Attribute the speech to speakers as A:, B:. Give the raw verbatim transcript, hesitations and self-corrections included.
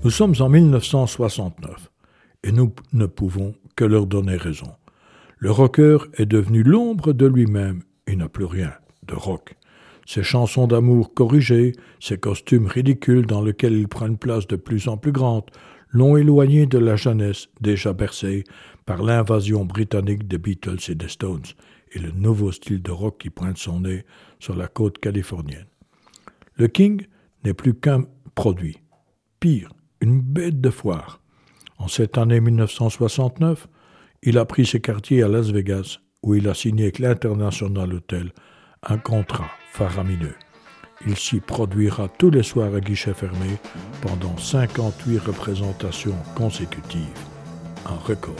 A: Nous sommes en mille neuf cent soixante-neuf et nous ne pouvons que leur donner raison. Le rocker est devenu l'ombre de lui-même, il n'a plus rien de rock. Ses chansons d'amour corrigées, ses costumes ridicules dans lesquels il prend une place de plus en plus grande, l'ont éloigné de la jeunesse déjà bercée par l'invasion britannique des Beatles et des Stones et le nouveau style de rock qui pointe son nez sur la côte californienne. Le King n'est plus qu'un produit. Pire, une bête de foire. En cette année mille neuf cent soixante-neuf, il a pris ses quartiers à Las Vegas où il a signé avec l'International Hotel un contrat faramineux. Il s'y produira tous les soirs à guichet fermé pendant cinquante-huit représentations consécutives. Un record.